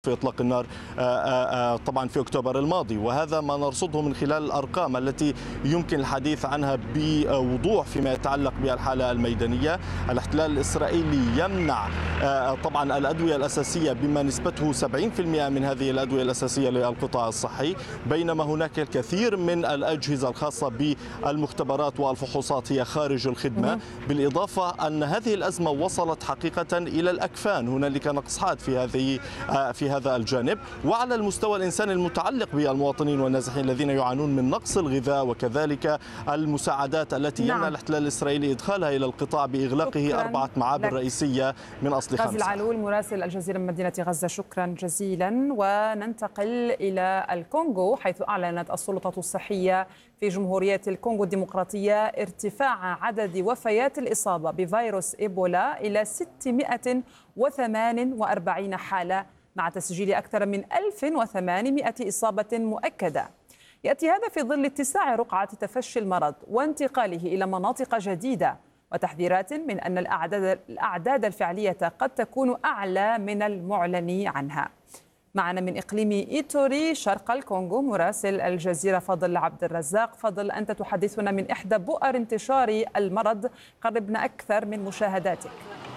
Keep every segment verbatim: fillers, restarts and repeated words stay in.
في إطلاق النار طبعا في أكتوبر الماضي، وهذا ما نرصده من خلال الأرقام التي يمكن الحديث عنها بوضوح فيما يتعلق بالحالة الميدانية. الاحتلال الإسرائيلي يمنع طبعا الأدوية الأساسية بما نسبته سبعين بالمئة من هذه الأدوية الأساسية للقطاع الصحي، بينما هناك الكثير من الأجهزة الخاصة بالمختبرات والفحوصات هي خارج الخدمة. بالإضافة أن هذه الأزمة وصلت حقيقة إلى الأكفان، هنالك نقص حاد في هذه في هذا الجانب، وعلى المستوى الإنساني المتعلق بالمواطنين والنازحين الذين يعانون من نقص الغذاء وكذلك المساعدات التي نعم. يمنع الاحتلال الإسرائيلي إدخالها إلى القطاع بإغلاقه أربعة معابر لك. رئيسية من أصل خمسة. غازي العلول مراسل الجزيرة من مدينة غزة، شكرا جزيلا. وننتقل إلى الكونغو، حيث أعلنت السلطات الصحية في جمهورية الكونغو الديمقراطية ارتفاع عدد وفيات الإصابة بفيروس إيبولا إلى ستمئة وثمانية وأربعين حالة، مع تسجيل أكثر من ألف وثمانمئة إصابة مؤكدة. يأتي هذا في ظل اتساع رقعة تفشي المرض وانتقاله إلى مناطق جديدة، وتحذيرات من أن الأعداد, الأعداد الفعلية قد تكون أعلى من المعلن عنها. معنا من إقليم إيتوري شرق الكونغو مراسل الجزيرة فضل عبد الرزاق. فضل، أنت تحدثنا من إحدى بؤر انتشار المرض، قربنا أكثر من مشاهداتك.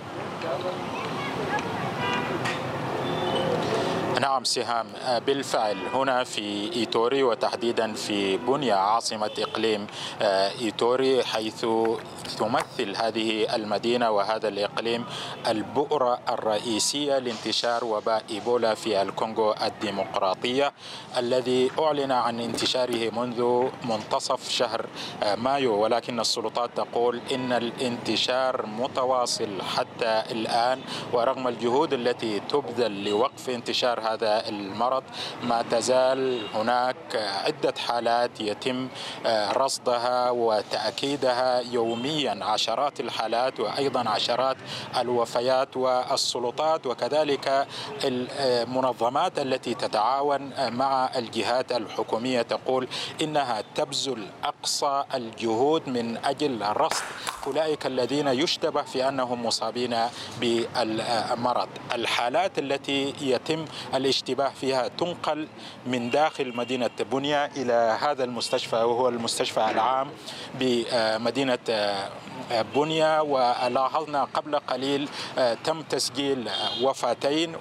نعم سهام، بالفعل هنا في إيتوري وتحديدا في بونيا عاصمة إقليم إيتوري، حيث تمثل هذه المدينة وهذا الإقليم البؤرة الرئيسية لانتشار وباء إيبولا في الكونغو الديمقراطية، الذي أعلن عن انتشاره منذ منتصف شهر مايو، ولكن السلطات تقول إن الانتشار متواصل حتى الآن، ورغم الجهود التي تبذل لوقف انتشار هذا المرض ما تزال هناك عدة حالات يتم رصدها وتأكيدها يوميا، عشرات الحالات وأيضا عشرات الوفيات. والسلطات وكذلك المنظمات التي تتعاون مع الجهات الحكومية تقول إنها تبذل أقصى الجهود من أجل رصد أولئك الذين يشتبه في أنهم مصابين بالمرض. الحالات التي يتم الاشتباه فيها تنقل من داخل مدينة بونيا إلى هذا المستشفى، وهو المستشفى العام بمدينة بونيا. ولاحظنا قبل قليل تم تسجيل وفاتين،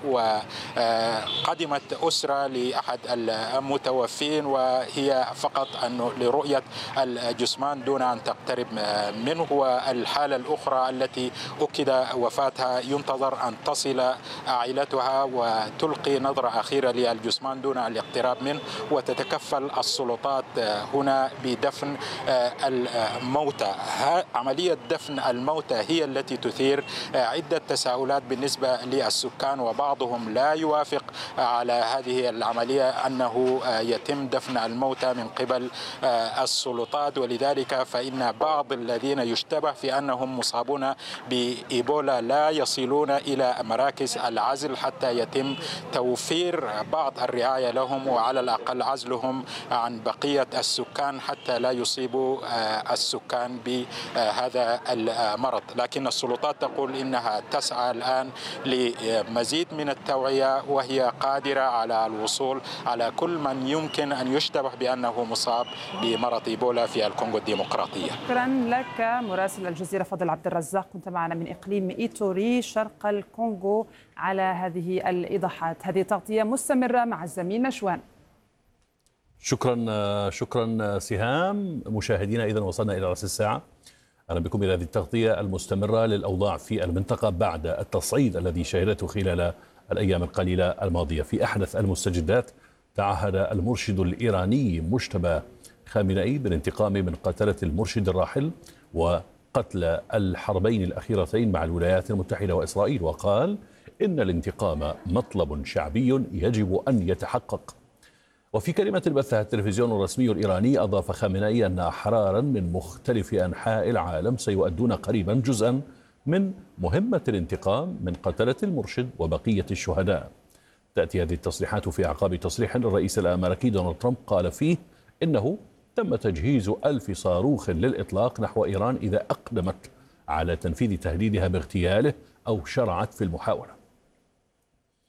وقدمت أسرة لأحد المتوفين وهي فقط أنه لرؤية الجثمان دون أن تقترب منه. والحالة الأخرى التي أكد وفاتها ينتظر أن تصل عائلتها وتلقي نظرة أخيرة للجثمان دون الاقتراب منه، وتتكفل السلطات هنا بدفن الموتى. عملية دفن الموتى هي التي تثير عدة تساؤلات بالنسبة للسكان، وبعضهم لا يوافق على هذه العملية أنه يتم دفن الموتى من قبل السلطات، ولذلك فإن بعض الذين يشتبه في أنهم مصابون بإيبولا لا يصلون إلى مراكز العزل حتى يتم توفير بعض الرعاية لهم، وعلى الأقل عزلهم عن بقية السكان حتى لا يصيبوا السكان بهذا المرض. لكن السلطات تقول إنها تسعى الآن لمزيد من التوعية، وهي قادرة على الوصول على كل من يمكن أن يشتبه بأنه مصاب بمرض إيبولا في الكونغو الديمقراطية. شكرا لك مراسل الجزيرة فضل عبد الرزاق، كنت معنا من إقليم إيتوري شرق الكونغو على هذه الإيضاحات. هذه تغطية مستمرة مع الزميل نشوان. شكرا شكرا سهام. مشاهدينا، إذن وصلنا إلى رأس الساعة. أهلا بكم إلى هذه التغطية المستمرة للأوضاع في المنطقة بعد التصعيد الذي شهدته خلال الأيام القليلة الماضية. في أحدث المستجدات، تعهد المرشد الإيراني مجتبى خامنئي بالانتقام من قتلة المرشد الراحل وقتل الحربين الأخيرتين مع الولايات المتحدة وإسرائيل، وقال إن الانتقام مطلب شعبي يجب أن يتحقق. وفي كلمة بثها التلفزيون الرسمي الإيراني، أضاف خامنئي أن أحرارا من مختلف أنحاء العالم سيؤدون قريبا جزءا من مهمة الانتقام من قتلة المرشد وبقية الشهداء. تأتي هذه التصريحات في أعقاب تصريح للرئيس الأمريكي دونالد ترامب قال فيه إنه تم تجهيز ألف صاروخ للإطلاق نحو إيران إذا أقدمت على تنفيذ تهديدها باغتياله أو شرعت في المحاولة.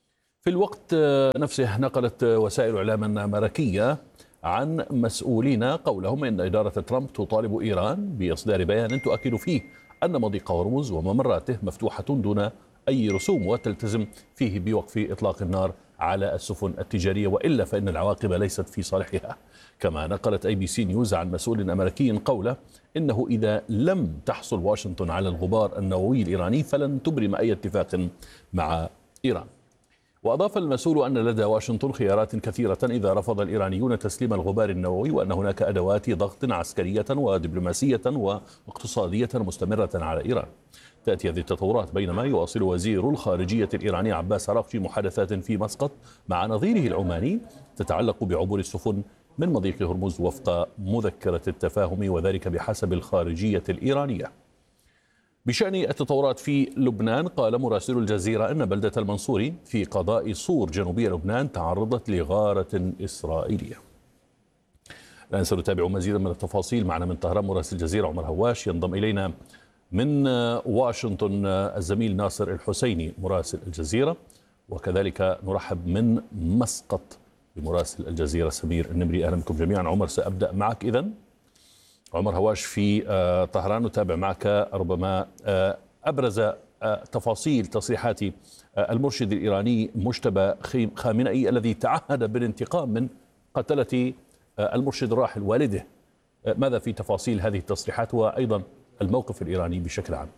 في الوقت نفسه نقلت وسائل إعلام أمريكية عن مسؤولين قولهم إن إدارة ترامب تطالب إيران بإصدار بيان تؤكد فيه أن مضيق هرمز وممراته مفتوحة دون أي رسوم، وتلتزم فيه بوقف إطلاق النار على السفن التجارية، وإلا فإن العواقب ليست في صالحها. كما نقلت أي بي سي نيوز عن مسؤول أمريكي قوله إنه إذا لم تحصل واشنطن على الغبار النووي الإيراني فلن تبرم أي اتفاق مع إيران. وأضاف المسؤول أن لدى واشنطن خيارات كثيرة إذا رفض الإيرانيون تسليم الغبار النووي، وأن هناك أدوات ضغط عسكرية ودبلوماسية واقتصادية مستمرة على إيران. تأتي هذه التطورات بينما يواصل وزير الخارجية الإيراني عباس عراقجي محادثات في مسقط مع نظيره العماني تتعلق بعبور السفن من مضيق هرمز وفق مذكرة التفاهم، وذلك بحسب الخارجية الإيرانية. بشأن التطورات في لبنان، قال مراسل الجزيرة أن بلدة المنصوري في قضاء صور جنوبي لبنان تعرضت لغارة إسرائيلية. الآن سنتابع مزيدا من التفاصيل. معنا من طهران مراسل الجزيرة عمر هواش، ينضم إلينا من واشنطن الزميل ناصر الحسيني مراسل الجزيرة، وكذلك نرحب من مسقط بمراسل الجزيرة سمير النمري. أهلا بكم جميعا. عمر، سأبدأ معك إذن. عمر هواش في طهران، نتابع معك ربما أبرز تفاصيل تصريحات المرشد الإيراني مجتبى خامنئي الذي تعهد بالانتقام من قتلة المرشد الراحل والده. ماذا في تفاصيل هذه التصريحات وأيضا الموقف الإيراني بشكل عام؟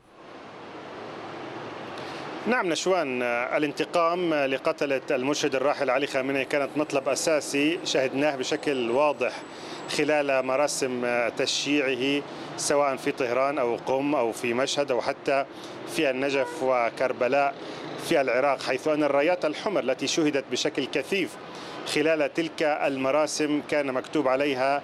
نعم نشوان، الانتقام لقتلة المرشد الراحل علي خامنئي كانت مطلب أساسي شهدناه بشكل واضح خلال مراسم تشييعه سواء في طهران أو قم أو في مشهد أو حتى في النجف وكربلاء في العراق، حيث أن الرايات الحمر التي شهدت بشكل كثيف خلال تلك المراسم كان مكتوب عليها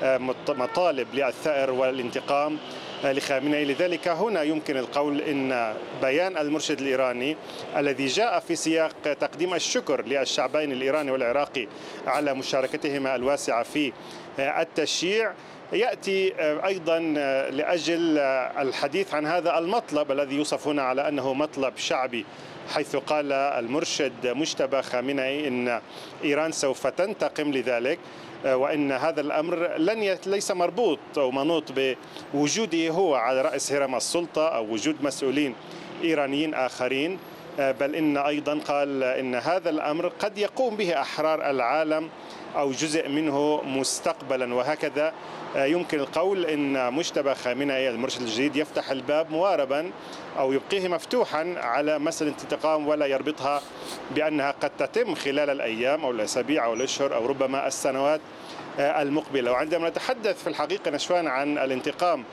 مطالب للثأر والانتقام لخامنئي. لذلك هنا يمكن القول إن بيان المرشد الإيراني الذي جاء في سياق تقديم الشكر للشعبين الإيراني والعراقي على مشاركتهما الواسعة في التشييع يأتي أيضا لأجل الحديث عن هذا المطلب الذي يوصف هنا على أنه مطلب شعبي، حيث قال المرشد مجتبى خامنئي إن إيران سوف تنتقم لذلك، وإن هذا الأمر لن ليس مربوط أو منوط بوجوده هو على رأس هرم السلطة أو وجود مسؤولين إيرانيين آخرين، بل إن أيضا قال إن هذا الأمر قد يقوم به أحرار العالم أو جزء منه مستقبلا. وهكذا يمكن القول إن مجتبى خامنئي المرشد الجديد يفتح الباب مواربا أو يبقيه مفتوحا على مسألة الانتقام ولا يربطها بأنها قد تتم خلال الأيام أو الأسابيع أو الأشهر أو ربما السنوات المقبلة. وعندما نتحدث في الحقيقة نشوان عن الانتقام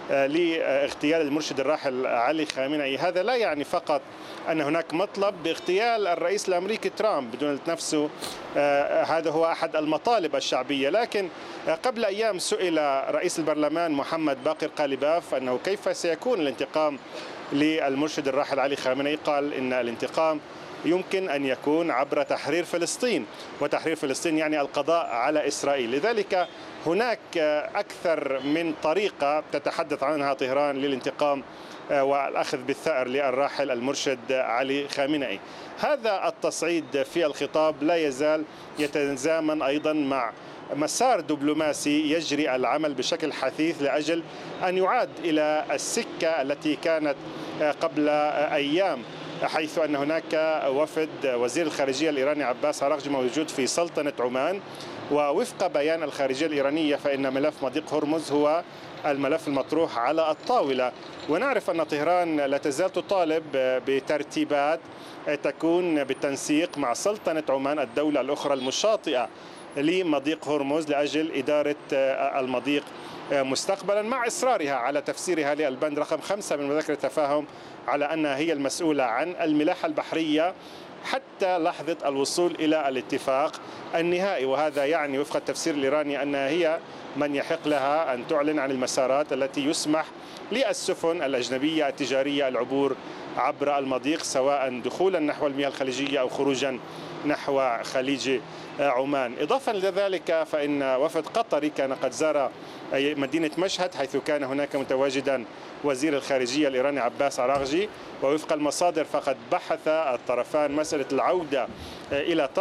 لاغتيال المرشد الراحل علي خامنئي، هذا لا يعني فقط أن هناك مطلب باغتيال الرئيس الأمريكي ترامب بدون نفسه، هذا هو أحد المطالب الشعبية، لكن قبل أيام سئل رئيس البرلمان محمد باقر قالباف أنه كيف سيكون الانتقام للمرشد الراحل علي خامنئي، قال إن الانتقام يمكن أن يكون عبر تحرير فلسطين، وتحرير فلسطين يعني القضاء على إسرائيل. لذلك هناك أكثر من طريقة تتحدث عنها طهران للانتقام والأخذ بالثأر للراحل المرشد علي خامنئي. هذا التصعيد في الخطاب لا يزال يتزامن أيضا مع مسار دبلوماسي يجري العمل بشكل حثيث لأجل أن يعاد إلى السكة التي كانت قبل أيام، حيث أن هناك وفد وزير الخارجية الإيراني عباس عراقجي موجود في سلطنة عمان، ووفق بيان الخارجية الإيرانية فإن ملف مضيق هرمز هو الملف المطروح على الطاولة. ونعرف أن طهران لا تزال تطالب بترتيبات تكون بالتنسيق مع سلطنة عمان الدولة الأخرى المشاطئة لمضيق هرمز لأجل إدارة المضيق مستقبلا، مع إصرارها على تفسيرها للبند رقم خمسة من مذكرة التفاهم على أنها هي المسؤولة عن الملاحة البحرية حتى لحظة الوصول إلى الاتفاق النهائي. وهذا يعني وفق التفسير الإيراني أنها هي من يحق لها أن تعلن عن المسارات التي يسمح للسفن الأجنبية التجارية العبور عبر المضيق، سواء دخولا نحو المياه الخليجية أو خروجا نحو خليج عمان. إضافة لذلك فإن وفد قطري كان قد زار مدينة مشهد، حيث كان هناك متواجدا وزير الخارجية الإيراني عباس عراغجي، ووفق المصادر فقد بحث الطرفان مسألة العودة إلى